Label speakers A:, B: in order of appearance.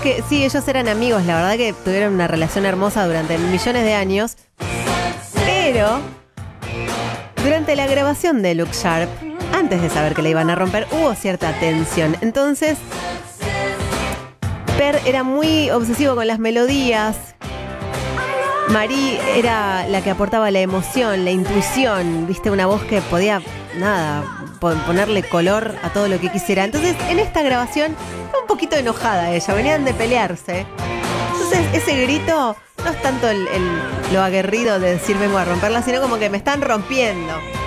A: que sí, ellos eran amigos, la verdad que tuvieron una relación hermosa durante millones de años. Pero durante la grabación de Look Sharp, antes de saber que le iban a romper, hubo cierta tensión. Entonces, Per era muy obsesivo con las melodías. Marie era la que aportaba la emoción, la intuición, viste, una voz que podía, ponerle color a todo lo que quisiera. Entonces, en esta grabación, fue un poquito enojada ella, venían de pelearse. Entonces, ese grito no es tanto lo aguerrido de decir vengo a romperla, sino como que me están rompiendo.